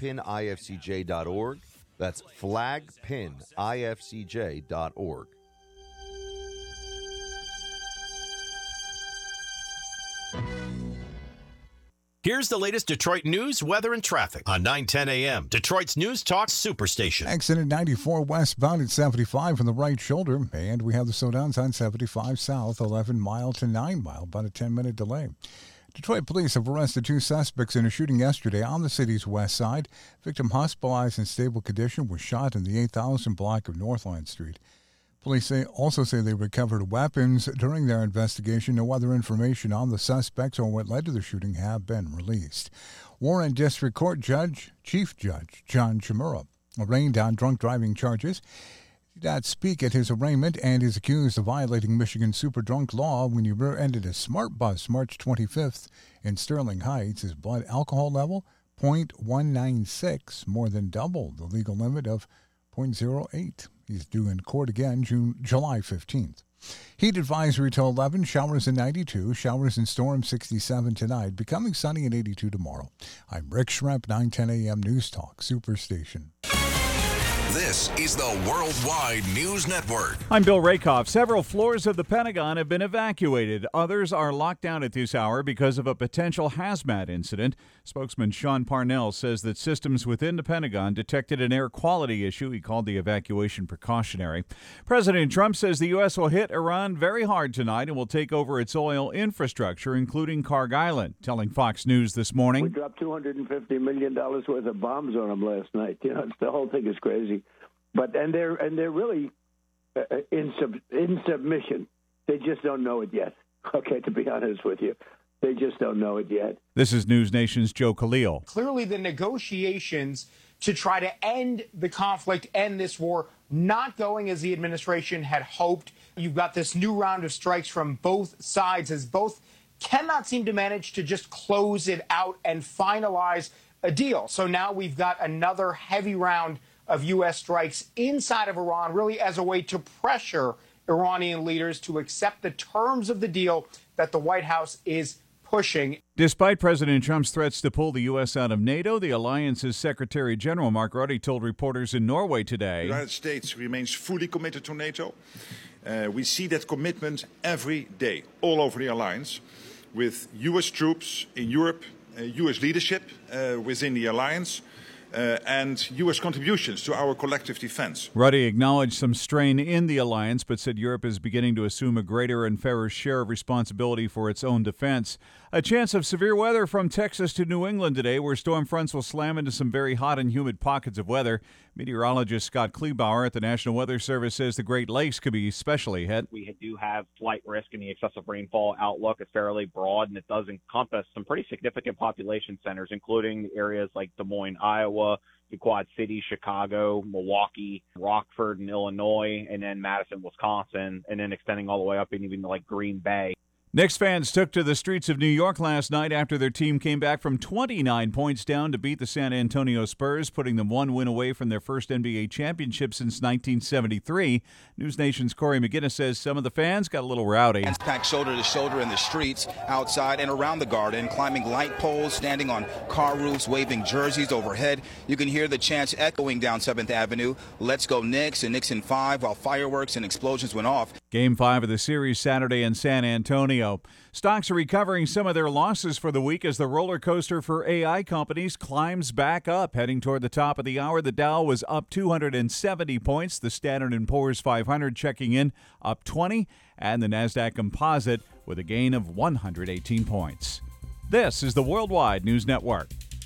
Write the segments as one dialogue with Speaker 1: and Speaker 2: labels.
Speaker 1: flagpinifcj.org. That's flagpinifcj.org.
Speaker 2: Here's the latest Detroit news, weather, and traffic on 9:10 a.m. Detroit's News Talk Superstation.
Speaker 3: Accident 94 westbound at 75 from the right shoulder. And we have the slowdowns on 75 south, 11 mile to 9 mile, about a 10-minute delay. Detroit police have arrested 2 suspects in a shooting yesterday on the city's west side. Victim hospitalized in stable condition was shot in the 8000 block of Northline Street. Police also say they recovered weapons during their investigation. No other information on the suspects or what led to the shooting have been released. Warren District Court Chief Judge John Chimura arraigned on drunk driving charges. He did not speak at his arraignment and is accused of violating Michigan's super drunk law when he rear-ended a smart bus March 25th in Sterling Heights. His blood alcohol level, 0.196, more than double the legal limit of 0.08. He's due in court again July 15th. Heat advisory till 11, showers in 92, showers and storms 67 tonight, becoming sunny and 82 tomorrow. I'm Rick Schremp, 9:10 a.m. News Talk Superstation.
Speaker 4: This is the Worldwide News Network.
Speaker 5: I'm Bill Rakoff. Several floors of the Pentagon have been evacuated. Others are locked down at this hour because of a potential hazmat incident. Spokesman Sean Parnell says that systems within the Pentagon detected an air quality issue. He called the evacuation precautionary. President Trump says the U.S. will hit Iran very hard tonight and will take over its oil infrastructure, including Kharg Island, telling Fox News this morning.
Speaker 6: We dropped $250 million worth of bombs on them last night. You know, the whole thing is crazy. But they're really in submission. They just don't know it yet. Okay, to be honest with you, they just don't know it yet.
Speaker 5: This is News Nation's Joe Khalil.
Speaker 7: Clearly, the negotiations to try to end the conflict, end this war, not going as the administration had hoped. You've got this new round of strikes from both sides, as both cannot seem to manage to just close it out and finalize a deal. So now we've got another heavy round of U.S. strikes inside of Iran, really as a way to pressure Iranian leaders to accept the terms of the deal that the White House is pushing.
Speaker 5: Despite President Trump's threats to pull the U.S. out of NATO, the alliance's Secretary General Mark Rutte told reporters in Norway today,
Speaker 8: The United States remains fully committed to NATO. We see that commitment every day all over the alliance, with U.S. troops in Europe, U.S. leadership within the alliance, and U.S. contributions to our collective defense.
Speaker 5: Rutte acknowledged some strain in the alliance, but said Europe is beginning to assume a greater and fairer share of responsibility for its own defense. A chance of severe weather from Texas to New England today, where storm fronts will slam into some very hot and humid pockets of weather. Meteorologist Scott Kleebauer at the National Weather Service says the Great Lakes could be especially hit.
Speaker 9: We do have slight risk in the excessive rainfall outlook. It's fairly broad, and it does encompass some pretty significant population centers, including areas like Des Moines, Iowa, the Quad Cities, Chicago, Milwaukee, Rockford in Illinois, and then Madison, Wisconsin, and then extending all the way up and even like Green Bay.
Speaker 5: Knicks fans took to the streets of New York last night after their team came back from 29 points down to beat the San Antonio Spurs, putting them one win away from their first NBA championship since 1973. News Nation's Corey McGinnis says some of the fans got a little rowdy.
Speaker 10: Fans packed shoulder to shoulder in the streets, outside and around the Garden, climbing light poles, standing on car roofs, waving jerseys overhead. You can hear the chants echoing down 7th Avenue. Let's go Knicks and Knicks in 5, while fireworks and explosions went off.
Speaker 5: Game 5 of the series Saturday in San Antonio. Stocks are recovering some of their losses for the week as the roller coaster for AI companies climbs back up. Heading toward the top of the hour, the Dow was up 270 points. The Standard & Poor's 500 checking in up 20, and the NASDAQ Composite with a gain of 118 points. This is the Worldwide News Network.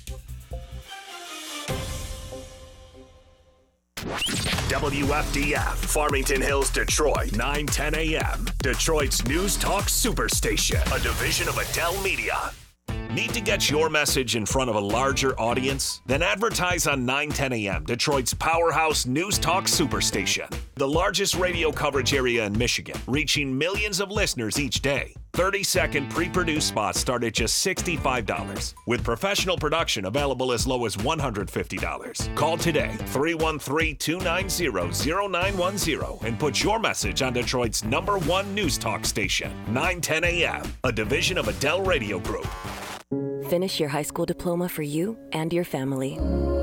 Speaker 11: WFDF, Farmington Hills, Detroit, 9:10 a.m. Detroit's News Talk Superstation, a division of Adele Media. Need to get your message in front of a larger audience? Then advertise on 9:10 a.m., Detroit's powerhouse News Talk Superstation. The largest radio coverage area in Michigan, reaching millions of listeners each day. 30-second pre-produced spots start at just $65, with professional production available as low as $150. Call today, 313-290-0910, and put your message on Detroit's #1 News Talk station, 9:10 a.m., a division of Adele Radio Group.
Speaker 12: Finish your high school diploma for you and your family.